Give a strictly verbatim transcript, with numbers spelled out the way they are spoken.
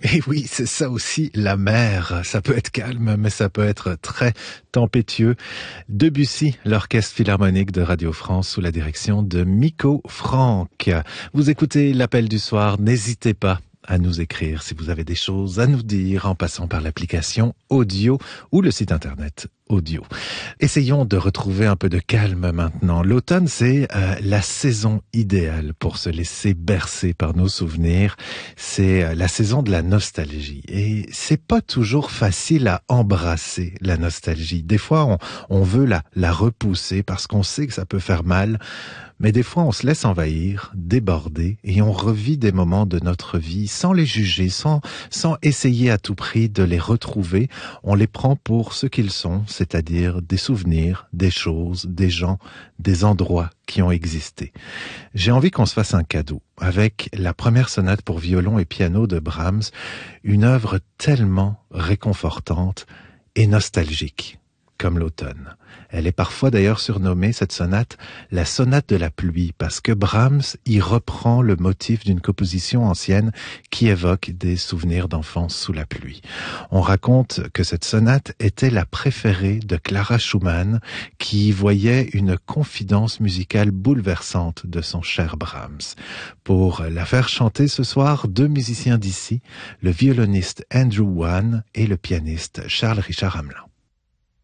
Et oui, c'est ça aussi, la mer. Ça peut être calme, mais ça peut être très tempétueux. Debussy, l'Orchestre Philharmonique de Radio France sous la direction de Miko Franck. Vous écoutez l'Appel du soir, n'hésitez pas à nous écrire si vous avez des choses à nous dire en passant par l'application audio ou le site internet audio. Essayons de retrouver un peu de calme maintenant. L'automne, c'est euh, la saison idéale pour se laisser bercer par nos souvenirs. C'est euh, la saison de la nostalgie. Et c'est pas toujours facile à embrasser la nostalgie. Des fois, on, on veut la, la repousser parce qu'on sait que ça peut faire mal. Mais des fois, on se laisse envahir, déborder, et on revit des moments de notre vie sans les juger, sans, sans essayer à tout prix de les retrouver. On les prend pour ce qu'ils sont, c'est-à-dire des souvenirs, des choses, des gens, des endroits qui ont existé. J'ai envie qu'on se fasse un cadeau avec la première sonate pour violon et piano de Brahms, une œuvre tellement réconfortante et nostalgique, comme l'automne. Elle est parfois d'ailleurs surnommée, cette sonate, la sonate de la pluie, parce que Brahms y reprend le motif d'une composition ancienne qui évoque des souvenirs d'enfance sous la pluie. On raconte que cette sonate était la préférée de Clara Schumann, qui voyait une confidence musicale bouleversante de son cher Brahms. Pour la faire chanter ce soir, deux musiciens d'ici, le violoniste Andrew Wan et le pianiste Charles Richard Hamelin.